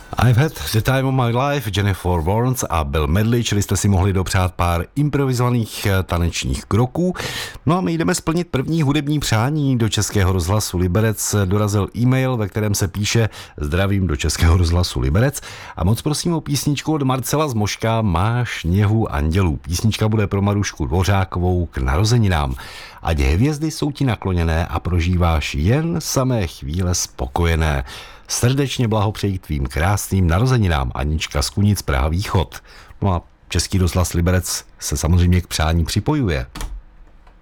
I've had the time of my life, Jennifer Warnes a Bill Medley, čili jste si mohli dopřát pár improvizovaných tanečních kroků. No a my jdeme splnit první hudební přání. Do Českého rozhlasu Liberec dorazil e-mail, ve kterém se píše: zdravím do Českého rozhlasu Liberec a moc prosím o písničku od Marcela z Moška Máš něhu andělů. Písnička bude pro Marušku Dvořákovou k narozeninám. Ať hvězdy jsou ti nakloněné a prožíváš jen samé chvíle spokojené. Srdečně blahopřeji tvým krásným narozeninám. Anička z Kunic, Praha Východ. No a Český rozhlas Liberec se samozřejmě k přání připojuje.